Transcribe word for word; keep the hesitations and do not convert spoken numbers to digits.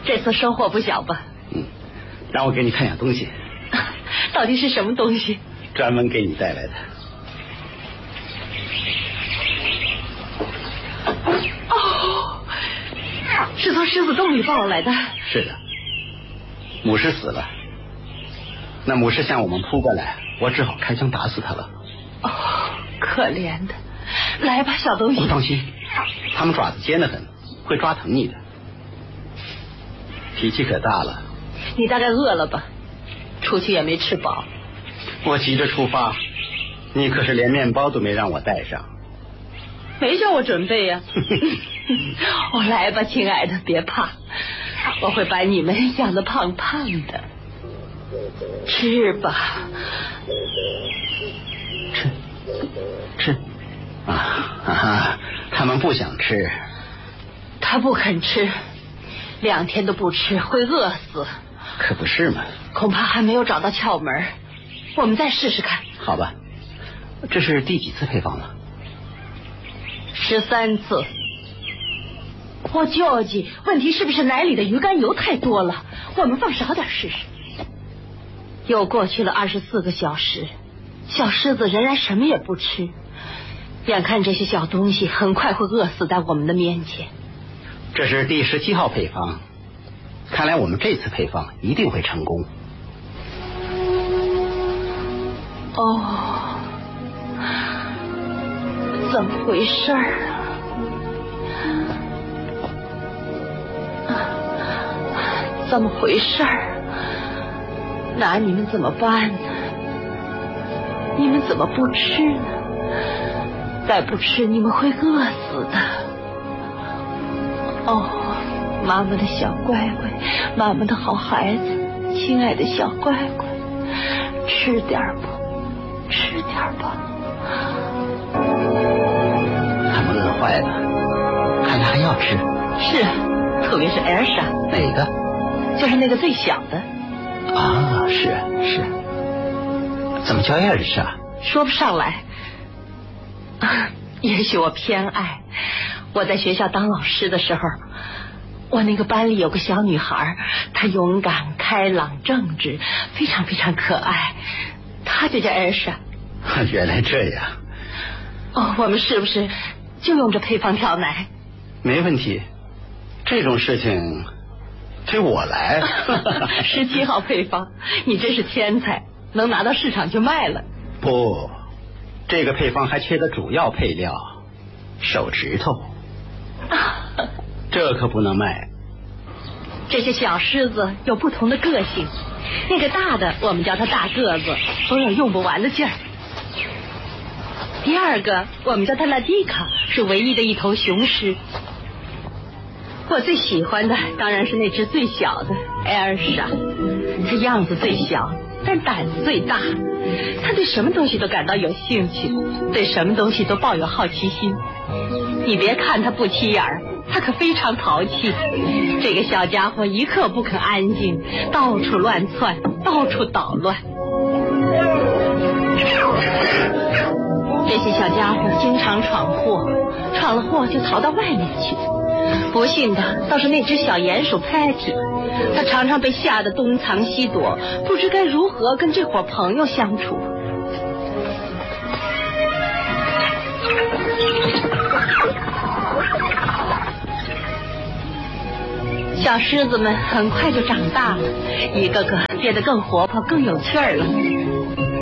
这次收获不小吧？ 嗯，让我给你看样东西。 到底是什么东西？ 专门给你带来的。 哦，是从狮子洞里抱来的。 是的，母狮死了，那母狮向我们扑过来，我只好开枪打死他了。 哦，可怜的。来吧，小东西。 不放心，他们爪子尖得很，会抓疼你的。脾气可大了。 你大概饿了吧？出去也没吃饱。 我急着出发，你可是连面包都没让我带上。 没叫我准备呀、啊。我、哦、来吧，亲爱的，别怕，我会把你们养得胖胖的。吃吧， 吃吃啊啊！他们不想吃。 他不肯吃，两天都不吃会饿死。 可不是嘛。 恐怕还没有找到窍门，我们再试试看。 好吧，这是第几次配方了？ 十三次。我舅舅，问题是不是奶里的鱼肝油太多了？我们放少点试试。又过去了二十四个小时，小狮子仍然什么也不吃，眼看这些小东西很快会饿死在我们的面前。 这是第十七号配方，看来我们这次配方一定会成功。 哦，怎么回事儿啊？怎么回事儿？那你们怎么办呢？你们怎么不吃呢？再不吃你们会饿死的。哦，妈妈的小乖乖，妈妈的好孩子，亲爱的小乖乖，吃点吧，吃点吧。 他们饿坏了，看来还要吃。 是，特别是艾尔莎。 哪个？ 就是那个最小的。 啊，是是。怎么叫艾尔莎？ 说不上来。也许我偏爱。我在学校当老师的时候，我那个班里有个小女孩，她勇敢、开朗、正直，非常非常可爱，她就叫艾尔莎。 原来这样。 哦，我们是不是就用这配方调奶？ 没问题，这种事情对我来。 十七号配方，你真是天才，能拿到市场就卖了。 不，这个配方还缺个主要配料，手指头。这可不能卖。 这些小狮子有不同的个性，那个大的我们叫它大个子，总有用不完的劲儿。第二个我们叫它拉迪卡，是唯一的一头雄狮。我最喜欢的当然是那只最小的艾尔莎，它样子最小，但胆子最大。它对什么东西都感到有兴趣，对什么东西都抱有好奇心。你别看它不起眼儿，它可非常淘气。这个小家伙一刻不肯安静，到处乱窜，到处捣乱。这些小家伙经常闯祸，闯了祸就逃到外面去。不幸的倒是那只小鼹鼠 Patty， 它常常被吓得东藏西躲，不知该如何跟这伙朋友相处。小狮子们很快就长大了，一个个变得更活泼、更有趣儿了。